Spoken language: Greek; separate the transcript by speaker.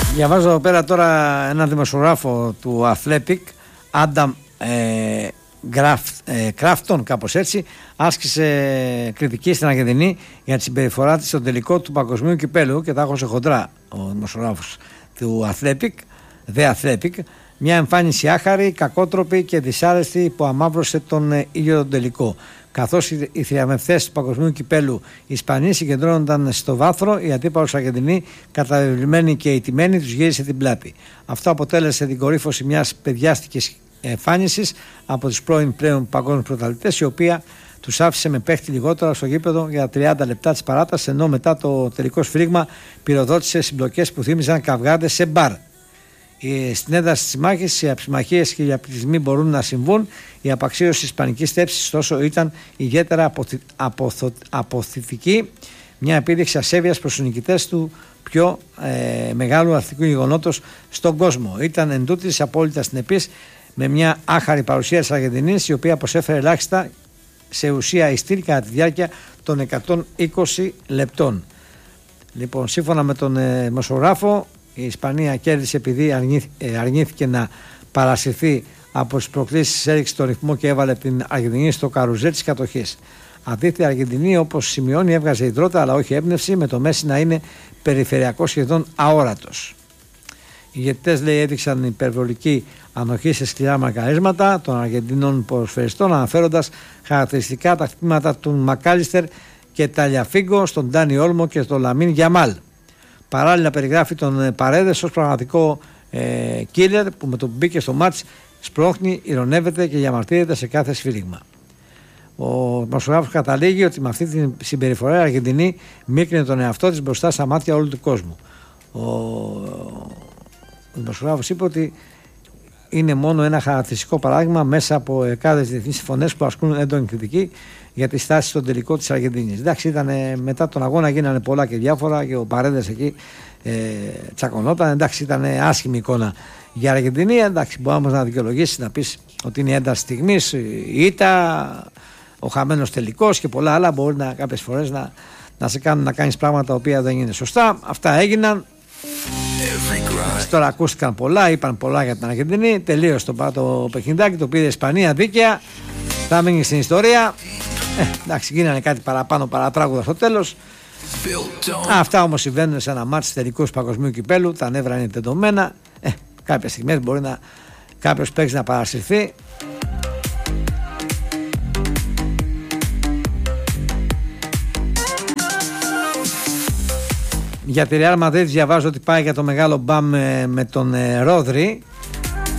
Speaker 1: Διαβάζω εδώ πέρα τώρα έναν δημοσιογράφο του Athletic, Άνταμ Κράφτον, κάπως έτσι, άσκησε κριτική στην Αργεντινή για τη συμπεριφορά της στο τελικό του Παγκοσμίου Κυπέλλου και τα έχω σε χοντρά ο δημοσιογράφος του Athletic, The Athletic. Μια εμφάνιση άχαρη, κακότροπη και δυσάρεστη που αμαύρωσε τον ίδιο τον τελικό. Καθώς οι θριαμβευτές του Παγκοσμίου Κυπέλλου οι Ισπανοί συγκεντρώνονταν στο βάθρο, η αντίπαλος Αργεντινή, καταβεβλημένη και ηττημένη, τους γύρισε την πλάτη. Αυτό αποτέλεσε την κορύφωση μιας παιδιάστικης εμφάνισης από τους πρώην πλέον παγκόσμιους πρωταθλητές, η οποία τους άφησε με παίχτη λιγότερο στο γήπεδο για 30 λεπτά της παράτασης, ενώ μετά το τελικό σφύριγμα πυροδότησε συμπλοκές που θύμιζαν καυγάδες σε μπαρ. Στην ένταση της μάχης, οι αψημαχίες και οι απειλισμοί μπορούν να συμβούν. Η απαξίωση της ισπανικής στέψης, ωστόσο, ήταν ιδιαίτερα αποθητική. Μια επίδειξη ασέβειας προς τους νικητές του πιο μεγάλου αθλητικού γεγονότος στον κόσμο. Ήταν εντούτοις απόλυτα συνεπής με μια άχαρη παρουσία της Αργεντινής, η οποία προσέφερε ελάχιστα σε ουσία ιστήρ κατά τη διάρκεια των 120 λεπτών. Λοιπόν, σύμφωνα με τον δημοσιογράφο, η Ισπανία κέρδισε επειδή αρνήθηκε να παρασυρθεί από τις προκλήσεις, έριξε το ρυθμό και έβαλε την Αργεντινή στο καρουζέ της κατοχής. Αντίθετα, η Αργεντινή, όπως σημειώνει, έβγαζε υδρότα αλλά όχι έμπνευση, με το Μέση να είναι περιφερειακό σχεδόν αόρατος. Οι ηγετές, λέει, έδειξαν υπερβολική ανοχή σε σκληρά μαρκαρίσματα των Αργεντινών ποδοσφαιριστών, αναφέροντας χαρακτηριστικά τα χτυπήματα του Μακάλιστερ και Ταλιαφίγκο στον Ντάνι Όλμο και στον Λαμίν Γιαμάλ. Παράλληλα, περιγράφει τον Παρέδες ως πραγματικό killer που με το που μπήκε στο μάτς σπρώχνει, ηρωνεύεται και διαμαρτύρεται σε κάθε σφύριγμα. Ο δημοσιογράφος καταλήγει ότι με αυτή τη συμπεριφορά η Αργεντινή μίκρινε τον εαυτό της μπροστά στα μάτια όλου του κόσμου. Ο δημοσιογράφος είπε ότι είναι μόνο ένα χαρακτηριστικό παράδειγμα μέσα από εκάδες διεθνείς συμφωνίες που ασκούν έντονη κριτική για τη στάση στον τελικό της Αργεντινής. Εντάξει, μετά τον αγώνα γίνανε πολλά και διάφορα και ο Παρέδες εκεί τσακωνόταν. Εντάξει, ήταν άσχημη εικόνα για Αργεντινή. Εντάξει, μπορεί όμως να δικαιολογήσει, να πεις ότι είναι ένταση στιγμής, η ήττα, ο χαμένος τελικός και πολλά άλλα. Μπορεί κάποιες φορές να σε κάνουν να κάνεις πράγματα τα οποία δεν είναι σωστά. Αυτά έγιναν. Τώρα ακούστηκαν πολλά, είπαν πολλά για την Αργεντινή. Τελείωσε το παιχνιδάκι, το πήρε η Ισπανία δίκαια. Θα μείνει στην ιστορία. Εντάξει, γίνανε κάτι παραπάνω παρατράγουδα στο τέλος. Αυτά όμως συμβαίνουν σε ένα μάτς τελικούς Παγκοσμίου Κυπέλλου. Τα νεύρα είναι τεντωμένα. Κάποιες στιγμές μπορεί κάποιος παίξει να παρασυρθεί. Για τη Real Madrid διαβάζω ότι πάει για το μεγάλο μπαμ με τον Ρόδρυ.